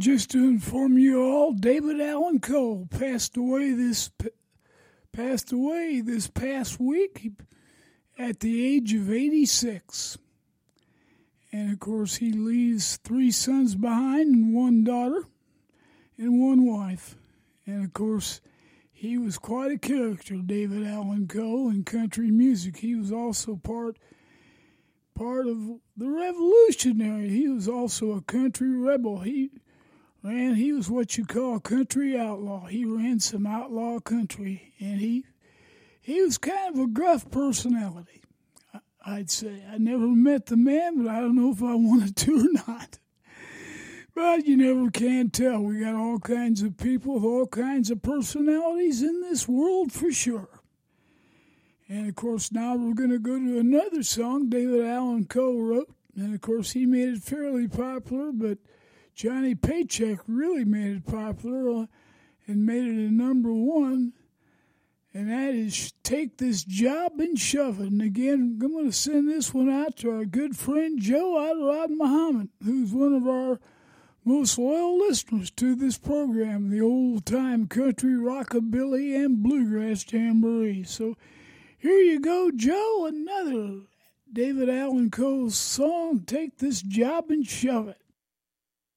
just to inform you all, David Allan Coe passed away this past week at the age of 86. And of course, he leaves 3 sons behind and 1 daughter and 1 wife. And of course, he was quite a character, David Allan Coe, in country music. He was also part of the Revolutionary. He was also a country rebel. He was what you call a country outlaw. He ran some outlaw country, and he was kind of a gruff personality, I'd say. I never met the man, but I don't know if I wanted to or not. But you never can tell. We got all kinds of people with all kinds of personalities in this world for sure. And, of course, now we're going to go to another song David Allan Coe wrote. And, of course, he made it fairly popular, but Johnny Paycheck really made it popular and made it a #1. And that is Take This Job and Shove It. And, again, I'm going to send this one out to our good friend Joe Rod Muhammad, who's one of our most loyal listeners to this program, the old-time country, rockabilly, and bluegrass jamboree. So here you go, Joe, another David Allan Coe's song, Take This Job and Shove It.